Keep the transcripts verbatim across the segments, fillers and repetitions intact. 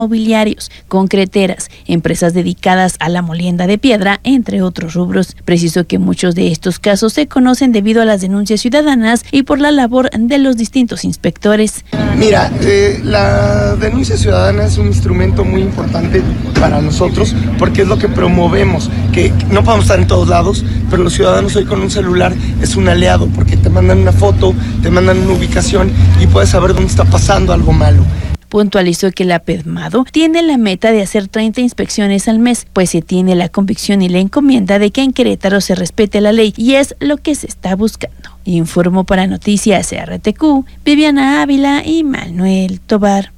mobiliarios, concreteras, empresas dedicadas a la molienda de piedra, entre otros rubros. Precisó que muchos de estos casos se conocen debido a las denuncias ciudadanas y por la labor de los distintos inspectores. Mira, eh, la denuncia ciudadana es un instrumento muy importante para nosotros porque es lo que promovemos, que no podemos estar en todos lados, pero los ciudadanos hoy con un celular es un aliado porque te mandan una foto, te mandan una ubicación y puedes saber dónde está pasando algo malo. Puntualizó que la PEDMADO tiene la meta de hacer treinta inspecciones al mes, pues se tiene la convicción y la encomienda de que en Querétaro se respete la ley y es lo que se está buscando. Informó para Noticias R T Q, Viviana Ávila y Manuel Tobar.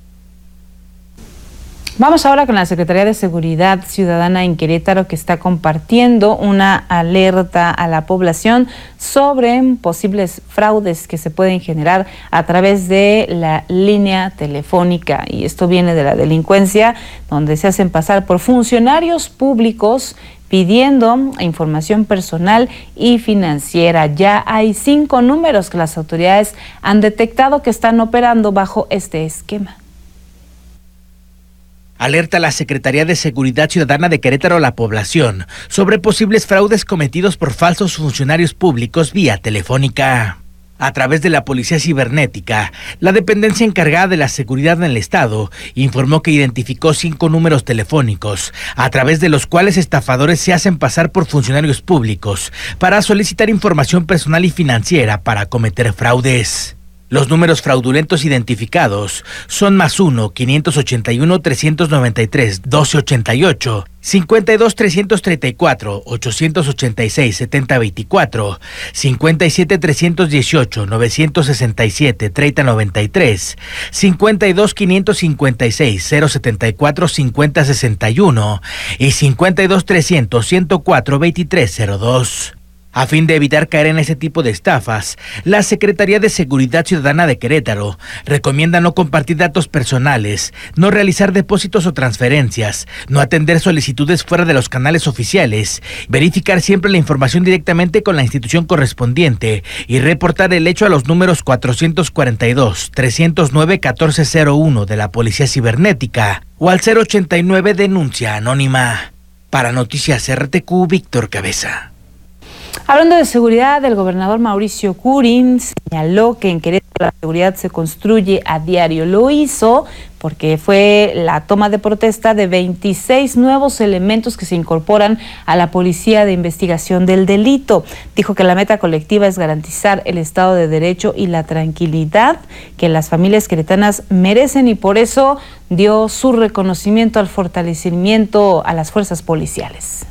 Vamos ahora con la Secretaría de Seguridad Ciudadana en Querétaro, que está compartiendo una alerta a la población sobre posibles fraudes que se pueden generar a través de la línea telefónica. Y esto viene de la delincuencia, donde se hacen pasar por funcionarios públicos pidiendo información personal y financiera. Ya hay cinco números que las autoridades han detectado que están operando bajo este esquema. Alerta la Secretaría de Seguridad Ciudadana de Querétaro a la población sobre posibles fraudes cometidos por falsos funcionarios públicos vía telefónica. A través de la Policía Cibernética, la dependencia encargada de la seguridad en el Estado informó que identificó cinco números telefónicos, a través de los cuales estafadores se hacen pasar por funcionarios públicos para solicitar información personal y financiera para cometer fraudes. Los números fraudulentos identificados son más uno, quinientos ochenta y uno, trescientos noventa y tres, doce ochenta y ocho, cincuenta y dos, trescientos treinta y cuatro, ochocientos ochenta y seis, setenta veinticuatro, cincuenta y siete, trescientos dieciocho, novecientos sesenta y siete, treinta noventa y tres, cincuenta y dos, quinientos cincuenta y seis, cero setenta y cuatro, cincuenta sesenta y uno y cincuenta y dos, trescientos, ciento cuatro, veintitrés cero dos. A fin de evitar caer en ese tipo de estafas, la Secretaría de Seguridad Ciudadana de Querétaro recomienda no compartir datos personales, no realizar depósitos o transferencias, no atender solicitudes fuera de los canales oficiales, verificar siempre la información directamente con la institución correspondiente y reportar el hecho a los números cuatrocientos cuarenta y dos, trescientos nueve, catorce cero uno de la Policía Cibernética o al cero ochenta y nueve Denuncia Anónima. Para Noticias R T Q, Víctor Cabeza. Hablando de seguridad, el gobernador Mauricio Curi señaló que en Querétaro la seguridad se construye a diario. Lo hizo porque fue la toma de protesta de veintiséis nuevos elementos que se incorporan a la Policía de Investigación del Delito. Dijo que la meta colectiva es garantizar el Estado de Derecho y la tranquilidad que las familias queretanas merecen y por eso dio su reconocimiento al fortalecimiento a las fuerzas policiales.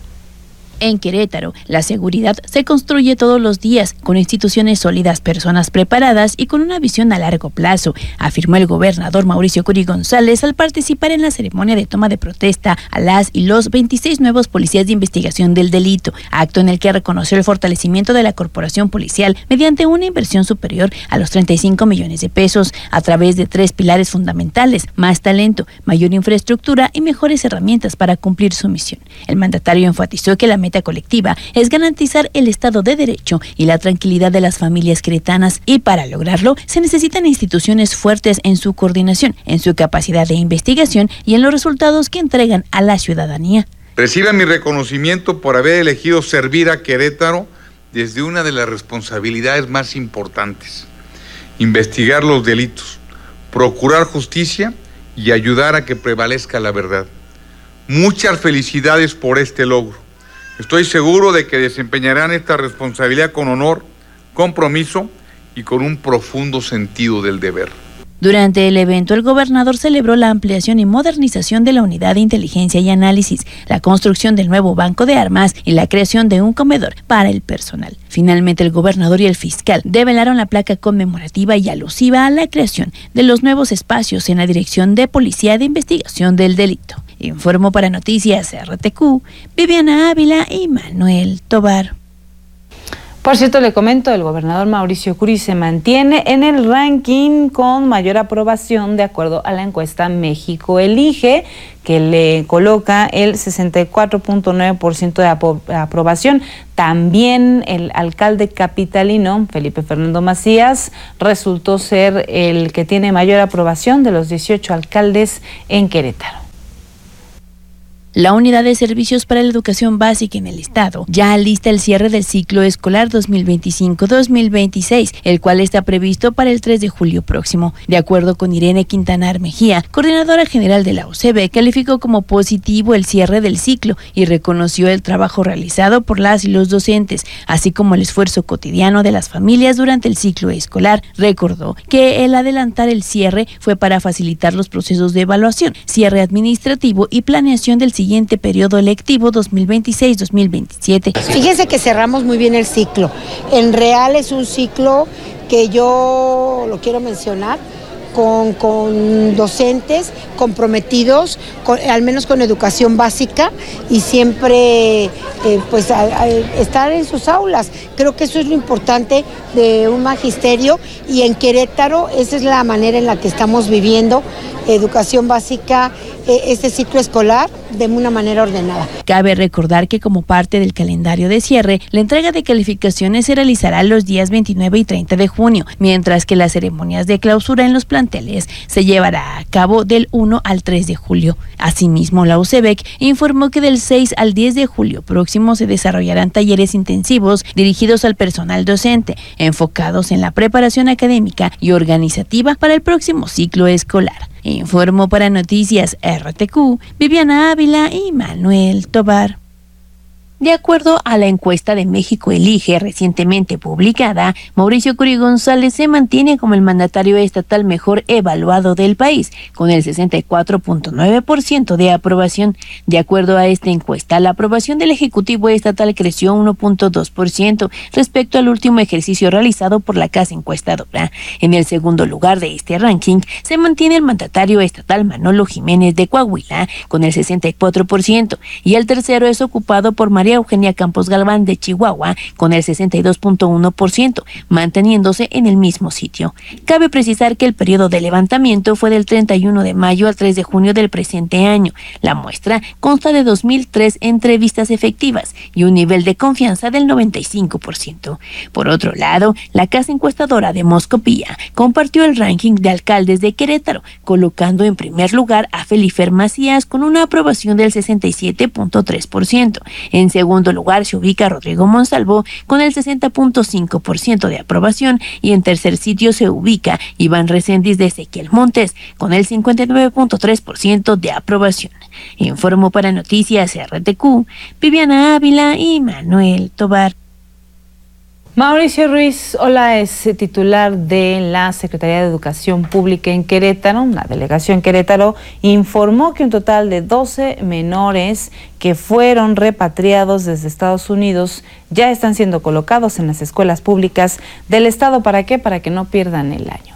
En Querétaro, la seguridad se construye todos los días con instituciones sólidas, personas preparadas y con una visión a largo plazo, afirmó el gobernador Mauricio Curi González al participar en la ceremonia de toma de protesta a las y los veintiséis nuevos policías de investigación del delito, acto en el que reconoció el fortalecimiento de la corporación policial mediante una inversión superior a los treinta y cinco millones de pesos a través de tres pilares fundamentales: más talento, mayor infraestructura y mejores herramientas para cumplir su misión. El mandatario enfatizó que la meta colectiva es garantizar el Estado de Derecho y la tranquilidad de las familias queretanas y para lograrlo se necesitan instituciones fuertes en su coordinación, en su capacidad de investigación y en los resultados que entregan a la ciudadanía. Reciba mi reconocimiento por haber elegido servir a Querétaro desde una de las responsabilidades más importantes: investigar los delitos, procurar justicia y ayudar a que prevalezca la verdad. Muchas felicidades por este logro. Estoy seguro de que desempeñarán esta responsabilidad con honor, compromiso y con un profundo sentido del deber. Durante el evento, el gobernador celebró la ampliación y modernización de la unidad de inteligencia y análisis, la construcción del nuevo banco de armas y la creación de un comedor para el personal. Finalmente, el gobernador y el fiscal develaron la placa conmemorativa y alusiva a la creación de los nuevos espacios en la Dirección de Policía de Investigación del Delito. Informó para Noticias R T Q, Viviana Ávila y Manuel Tobar. Por cierto, le comento, el gobernador Mauricio Curi se mantiene en el ranking con mayor aprobación de acuerdo a la encuesta México Elige, que le coloca el sesenta y cuatro punto nueve por ciento de aprobación. También el alcalde capitalino, Felipe Fernando Macías, resultó ser el que tiene mayor aprobación de los dieciocho alcaldes en Querétaro. La Unidad de Servicios para la Educación Básica en el Estado ya alista el cierre del ciclo escolar dos mil veinticinco dos mil veintiséis, el cual está previsto para el tres de julio próximo. De acuerdo con Irene Quintanar Mejía, coordinadora general de la U C B, calificó como positivo el cierre del ciclo y reconoció el trabajo realizado por las y los docentes, así como el esfuerzo cotidiano de las familias durante el ciclo escolar. Recordó que el adelantar el cierre fue para facilitar los procesos de evaluación, cierre administrativo y planeación del siguiente periodo lectivo dos mil veintiséis dos mil veintisiete. Fíjense que cerramos muy bien el ciclo. En real es un ciclo que yo lo quiero mencionar con, con docentes comprometidos, con, al menos con educación básica, y siempre eh, pues a, a estar en sus aulas. Creo que eso es lo importante de un magisterio, y en Querétaro esa es la manera en la que estamos viviendo educación básica, este ciclo escolar, de una manera ordenada. Cabe recordar que como parte del calendario de cierre, la entrega de calificaciones se realizará los días veintinueve y treinta de junio, mientras que las ceremonias de clausura en los planteles se llevará a cabo del uno al tres de julio. Asimismo, la U C B informó que del seis al diez de julio próximo se desarrollarán talleres intensivos dirigidos al personal docente, enfocados en la preparación académica y organizativa para el próximo ciclo escolar. Informó para Noticias R T Q, Viviana Ávila y Manuel Tobar. De acuerdo a la encuesta de México Elige recientemente publicada, Mauricio Curi González se mantiene como el mandatario estatal mejor evaluado del país, con el sesenta y cuatro punto nueve por ciento de aprobación. De acuerdo a esta encuesta, la aprobación del Ejecutivo estatal creció uno punto dos por ciento respecto al último ejercicio realizado por la casa encuestadora. En el segundo lugar de este ranking se mantiene el mandatario estatal Manolo Jiménez de Coahuila, con el sesenta y cuatro por ciento, y el tercero es ocupado por María Eugenia Campos Galván de Chihuahua con el sesenta y dos punto uno por ciento, manteniéndose en el mismo sitio. Cabe precisar que el periodo de levantamiento fue del treinta y uno de mayo al tres de junio del presente año. La muestra consta de dos mil tres entrevistas efectivas y un nivel de confianza del noventa y cinco por ciento. Por otro lado, la casa encuestadora de Moscopía compartió el ranking de alcaldes de Querétaro, colocando en primer lugar a Felifer Macías con una aprobación del sesenta y siete punto tres por ciento. En segundo lugar se ubica Rodrigo Monsalvo con el sesenta punto cinco por ciento de aprobación, y en tercer sitio se ubica Iván Reséndiz de Ezequiel Montes con el cincuenta y nueve punto tres por ciento de aprobación. Informó para Noticias R T Q, Viviana Ávila y Manuel Tobar. Mauricio Ruiz Ola es titular de la Secretaría de Educación Pública en Querétaro. La delegación Querétaro informó que un total de doce menores que fueron repatriados desde Estados Unidos ya están siendo colocados en las escuelas públicas del estado. ¿Para qué? Para que no pierdan el año.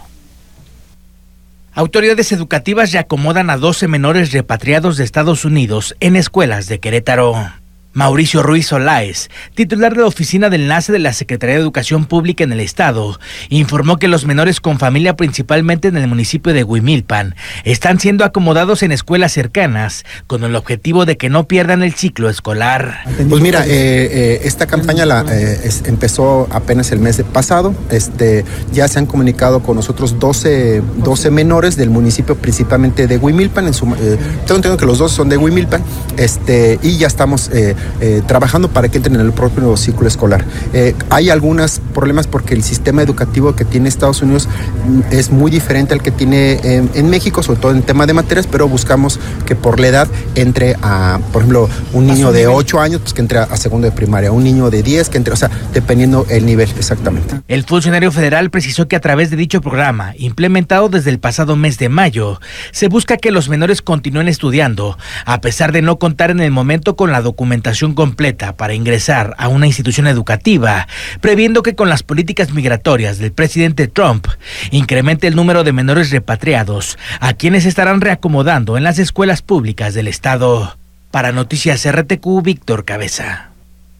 Autoridades educativas ya acomodan a doce menores repatriados de Estados Unidos en escuelas de Querétaro. Mauricio Ruiz Olaez, titular de la Oficina de Enlace de la Secretaría de Educación Pública en el Estado, informó que los menores con familia, principalmente en el municipio de Huimilpan, están siendo acomodados en escuelas cercanas con el objetivo de que no pierdan el ciclo escolar. Pues mira, eh, eh, esta campaña la, eh, es, empezó apenas el mes pasado. Este, ya se han comunicado con nosotros doce, doce menores del municipio, principalmente de Huimilpan. En su, eh, tengo entendido que los dos son de Huimilpan, este, y ya estamos Eh, Eh, trabajando para que entren en el propio ciclo escolar. Eh, hay algunos problemas porque el sistema educativo que tiene Estados Unidos es muy diferente al que tiene en, en México, sobre todo en tema de materias, pero buscamos que por la edad entre a, por ejemplo, un niño de ocho años, pues que entre a segundo de primaria, un niño de diez, que entre, o sea, dependiendo el nivel exactamente. El funcionario federal precisó que a través de dicho programa, implementado desde el pasado mes de mayo, se busca que los menores continúen estudiando, a pesar de no contar en el momento con la documentación completa para ingresar a una institución educativa, previendo que con las políticas migratorias del presidente Trump incremente el número de menores repatriados, a quienes estarán reacomodando en las escuelas públicas del estado. Para Noticias R T Q, Víctor Cabeza.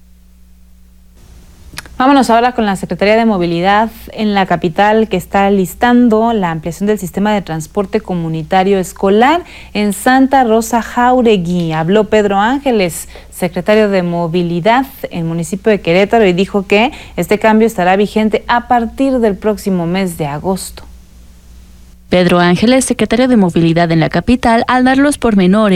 Vámonos ahora con la Secretaría de Movilidad en la capital, que está listando la ampliación del sistema de transporte comunitario escolar en Santa Rosa Jáuregui. Habló Pedro Ángeles, secretario de Movilidad en el municipio de Querétaro, y dijo que este cambio estará vigente a partir del próximo mes de agosto. Pedro Ángeles, secretario de Movilidad en la capital, al dar los pormenores